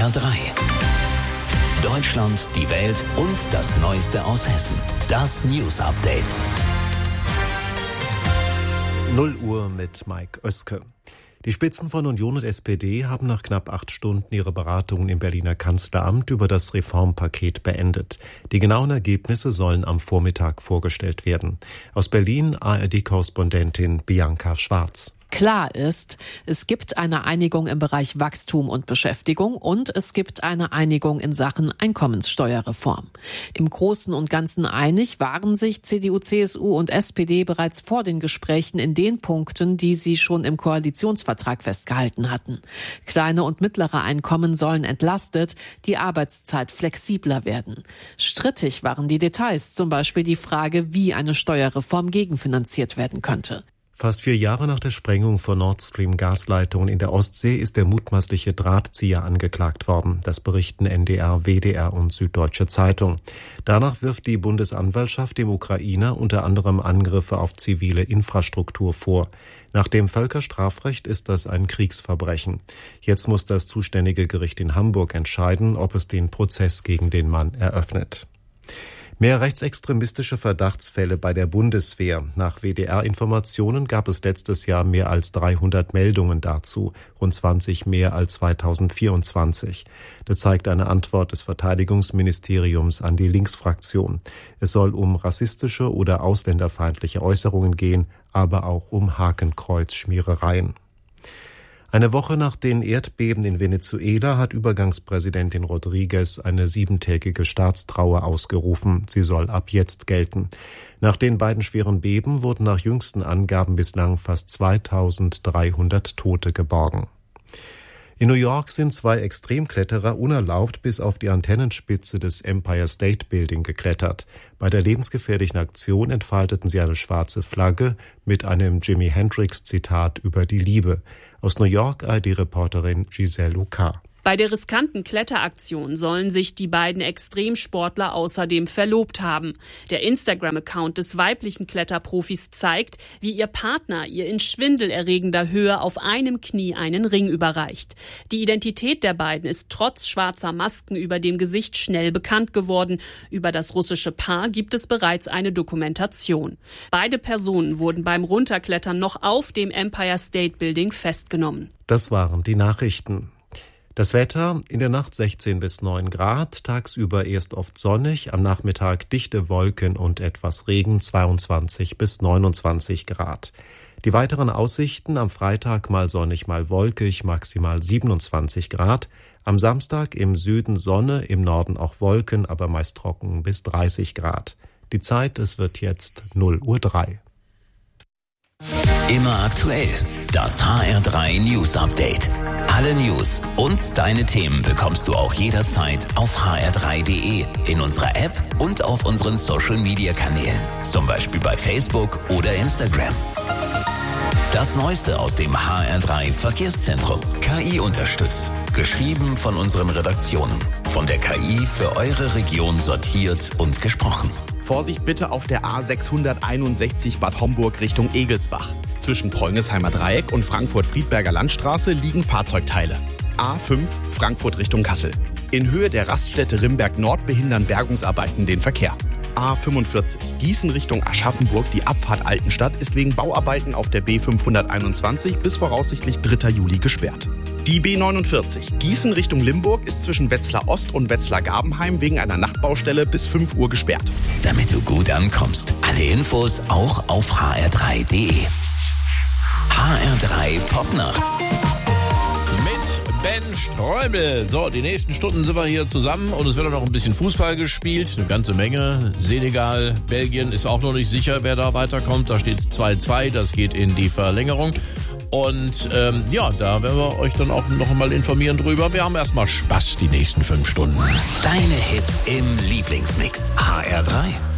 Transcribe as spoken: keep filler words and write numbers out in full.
R drei. Deutschland, die Welt und das Neueste aus Hessen. Das News Update. null Uhr mit Mike Oeske. Die Spitzen von Union und S P D haben nach knapp acht Stunden ihre Beratungen im Berliner Kanzleramt über das Reformpaket beendet. Die genauen Ergebnisse sollen am Vormittag vorgestellt werden. Aus Berlin A R D-Korrespondentin Bianca Schwarz. Klar ist, es gibt eine Einigung im Bereich Wachstum und Beschäftigung und es gibt eine Einigung in Sachen Einkommenssteuerreform. Im Großen und Ganzen einig waren sich C D U, C S U und S P D bereits vor den Gesprächen in den Punkten, die sie schon im Koalitionsvertrag festgehalten hatten. Kleine und mittlere Einkommen sollen entlastet, die Arbeitszeit flexibler werden. Strittig waren die Details, zum Beispiel die Frage, wie eine Steuerreform gegenfinanziert werden könnte. Fast vier Jahre nach der Sprengung von Nord Stream Gasleitungen in der Ostsee ist der mutmaßliche Drahtzieher angeklagt worden. Das berichten N D R, W D R und Süddeutsche Zeitung. Danach wirft die Bundesanwaltschaft dem Ukrainer unter anderem Angriffe auf zivile Infrastruktur vor. Nach dem Völkerstrafrecht ist das ein Kriegsverbrechen. Jetzt muss das zuständige Gericht in Hamburg entscheiden, ob es den Prozess gegen den Mann eröffnet. Mehr rechtsextremistische Verdachtsfälle bei der Bundeswehr. Nach W D R-Informationen gab es letztes Jahr mehr als dreihundert Meldungen dazu, rund zwanzig mehr als zweitausendvierundzwanzig. Das zeigt eine Antwort des Verteidigungsministeriums an die Linksfraktion. Es soll um rassistische oder ausländerfeindliche Äußerungen gehen, aber auch um Hakenkreuzschmierereien. Eine Woche nach den Erdbeben in Venezuela hat Übergangspräsidentin Rodriguez eine siebentägige Staatstrauer ausgerufen. Sie soll ab jetzt gelten. Nach den beiden schweren Beben wurden nach jüngsten Angaben bislang fast zweitausenddreihundert Tote geborgen. In New York sind zwei Extremkletterer unerlaubt bis auf die Antennenspitze des Empire State Building geklettert. Bei der lebensgefährlichen Aktion entfalteten sie eine schwarze Flagge mit einem Jimi Hendrix-Zitat über die Liebe. Aus New York A R D-Reporterin Giselle Lucas. Bei der riskanten Kletteraktion sollen sich die beiden Extremsportler außerdem verlobt haben. Der Instagram-Account des weiblichen Kletterprofis zeigt, wie ihr Partner ihr in schwindelerregender Höhe auf einem Knie einen Ring überreicht. Die Identität der beiden ist trotz schwarzer Masken über dem Gesicht schnell bekannt geworden. Über das russische Paar gibt es bereits eine Dokumentation. Beide Personen wurden beim Runterklettern noch auf dem Empire State Building festgenommen. Das waren die Nachrichten. Das Wetter, in der Nacht sechzehn bis neun Grad, tagsüber erst oft sonnig, am Nachmittag dichte Wolken und etwas Regen, zweiundzwanzig bis neunundzwanzig Grad. Die weiteren Aussichten: am Freitag mal sonnig, mal wolkig, maximal siebenundzwanzig Grad. Am Samstag im Süden Sonne, im Norden auch Wolken, aber meist trocken bis dreißig Grad. Die Zeit, es wird jetzt null Uhr drei. Immer aktuell. Das H R drei News Update. Alle News und deine Themen bekommst du auch jederzeit auf h r drei punkt d e, in unserer App und auf unseren Social Media Kanälen. Zum Beispiel bei Facebook oder Instagram. Das Neueste aus dem H R drei Verkehrszentrum. K I unterstützt. Geschrieben von unseren Redaktionen. Von der K I für eure Region sortiert und gesprochen. Vorsicht bitte auf der A sechshunderteinundsechzig Bad Homburg Richtung Egelsbach. Zwischen Preunesheimer Dreieck und Frankfurt-Friedberger Landstraße liegen Fahrzeugteile. A fünf Frankfurt Richtung Kassel. In Höhe der Raststätte Rimberg Nord behindern Bergungsarbeiten den Verkehr. A fünfundvierzig Gießen Richtung Aschaffenburg, die Abfahrt Altenstadt, ist wegen Bauarbeiten auf der B fünfhunderteinundzwanzig bis voraussichtlich dritter Juli gesperrt. Die B neunundvierzig Gießen Richtung Limburg ist zwischen Wetzlar Ost und Wetzlar Gabenheim wegen einer Nachtbaustelle bis fünf Uhr gesperrt. Damit du gut ankommst. Alle Infos auch auf h r drei punkt d e. H R drei Popnacht. Mit Ben Ströbel. So, die nächsten Stunden sind wir hier zusammen und es wird auch noch ein bisschen Fußball gespielt. Eine ganze Menge. Senegal, Belgien ist auch noch nicht sicher, wer da weiterkommt. Da steht es zwei zwei. Das geht in die Verlängerung. Und ähm, ja, da werden wir euch dann auch noch mal informieren drüber. Wir haben erstmal Spaß die nächsten fünf Stunden. Deine Hits im Lieblingsmix. H R drei.